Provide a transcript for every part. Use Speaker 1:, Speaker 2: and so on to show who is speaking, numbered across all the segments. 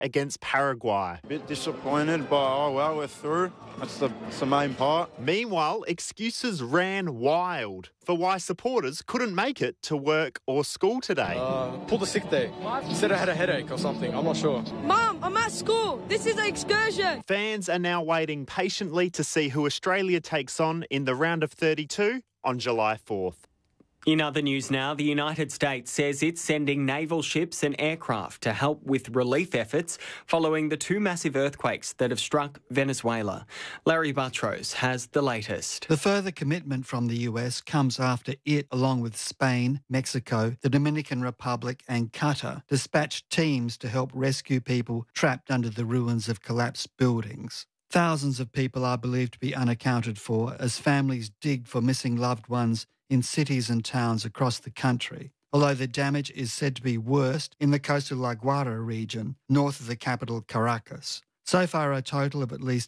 Speaker 1: against Paraguay.
Speaker 2: A bit disappointed, but oh well, we're through. That's the main part.
Speaker 1: Meanwhile, excuses ran wild for why supporters couldn't make it to work or school today.
Speaker 3: Pulled a sick day. Said I had a headache or something. I'm not sure.
Speaker 4: Mum, I'm at school. This is an excursion.
Speaker 1: Fans are now waiting patiently to see who Australia takes on in the round of 32 on July 4th.
Speaker 5: In other news now, the United States says it's sending naval ships and aircraft to help with relief efforts following the two massive earthquakes that have struck Venezuela. Larry Buttrose has the latest.
Speaker 6: The further commitment from the US comes after it, along with Spain, Mexico, the Dominican Republic and Qatar, dispatched teams to help rescue people trapped under the ruins of collapsed buildings. Thousands of people are believed to be unaccounted for as families dig for missing loved ones in cities and towns across the country, although the damage is said to be worst in the coastal La Guaira region, north of the capital Caracas. So far, a total of at least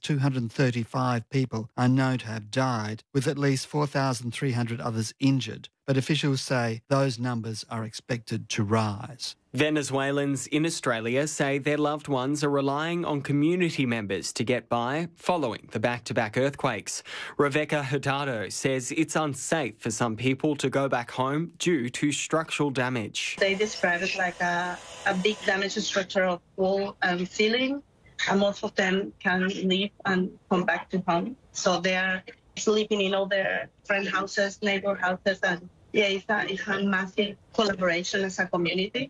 Speaker 6: 235 people are known to have died, with at least 4,300 others injured, but officials say those numbers are expected to rise.
Speaker 5: Venezuelans in Australia say their loved ones are relying on community members to get by following the back-to-back earthquakes. Rebecca Hurtado says it's unsafe for some people to go back home due to structural damage.
Speaker 7: They describe it like a big damage structure of wall and ceiling, and most of them can leave and come back to home. So they are sleeping in all their friend houses, neighbor houses, and it's a massive collaboration as a community.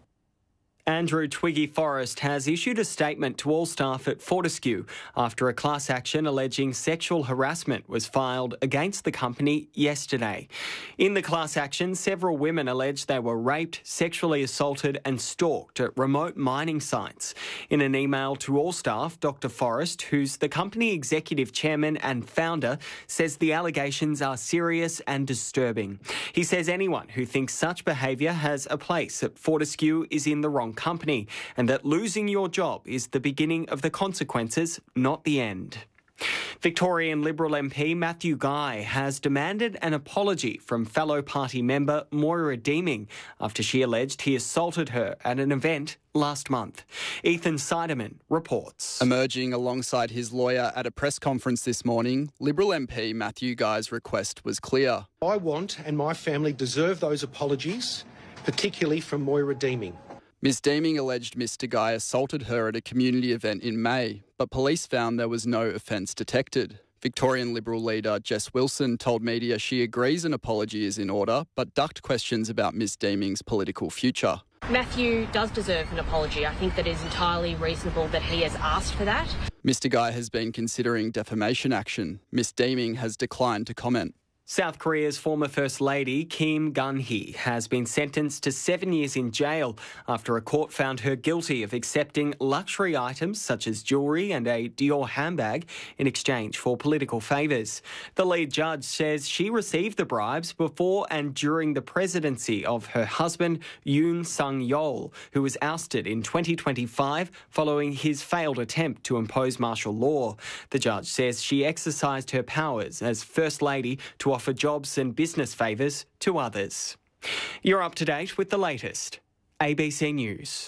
Speaker 5: Andrew Twiggy Forrest has issued a statement to all staff at Fortescue after a class action alleging sexual harassment was filed against the company yesterday. In the class action, several women alleged they were raped, sexually assaulted and stalked at remote mining sites. In an email to all staff, Dr Forrest, who's the company executive chairman and founder, says the allegations are serious and disturbing. He says anyone who thinks such behaviour has a place at Fortescue is in the wrong company, and that losing your job is the beginning of the consequences, not the end. Victorian Liberal MP Matthew Guy has demanded an apology from fellow party member Moira Deeming after she alleged he assaulted her at an event last month. Ethan Seidemann reports.
Speaker 8: Emerging alongside his lawyer at a press conference this morning, Liberal MP Matthew Guy's request was clear.
Speaker 9: I want and my family deserve those apologies, particularly from Moira Deeming.
Speaker 8: Ms Deeming alleged Mr Guy assaulted her at a community event in May, but police found there was no offence detected. Victorian Liberal leader Jess Wilson told media she agrees an apology is in order, but ducked questions about Ms Deeming's political future.
Speaker 10: Matthew does deserve an apology. I think that it is entirely reasonable that he has asked for that.
Speaker 8: Mr Guy has been considering defamation action. Ms Deeming has declined to comment.
Speaker 5: South Korea's former First Lady, Kim Gun-hee, has been sentenced to 7 years in jail after a court found her guilty of accepting luxury items such as jewellery and a Dior handbag in exchange for political favours. The lead judge says she received the bribes before and during the presidency of her husband, Yoon Sung-yeol, who was ousted in 2025 following his failed attempt to impose martial law. The judge says she exercised her powers as First Lady to offer jobs and business favours to others. You're up to date with the latest. ABC News.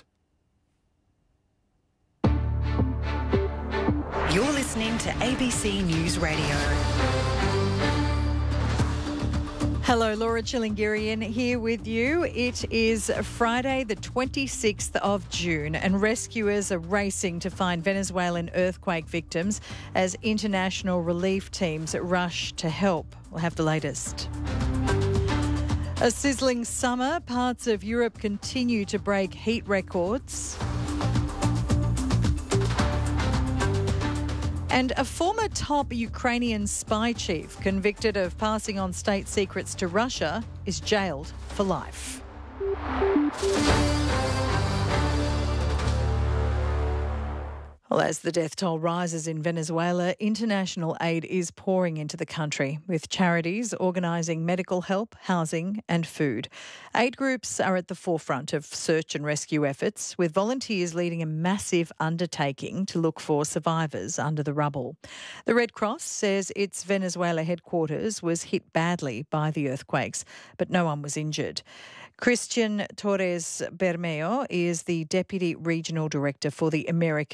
Speaker 11: You're listening to ABC News Radio.
Speaker 12: Hello, Laura Chilingirian here with you. It is Friday the 26th of June and rescuers are racing to find Venezuelan earthquake victims as international relief teams rush to help. We'll have the latest. A sizzling summer. Parts of Europe continue to break heat records. And a former top Ukrainian spy chief convicted of passing on state secrets to Russia is jailed for life. Well, as the death toll rises in Venezuela, international aid is pouring into the country, with charities organising medical help, housing and food. Aid groups are at the forefront of search and rescue efforts, with volunteers leading a massive undertaking to look for survivors under the rubble. The Red Cross says its Venezuela headquarters was hit badly by the earthquakes, but no one was injured. Christian Torres Bermeo is the Deputy Regional Director for the American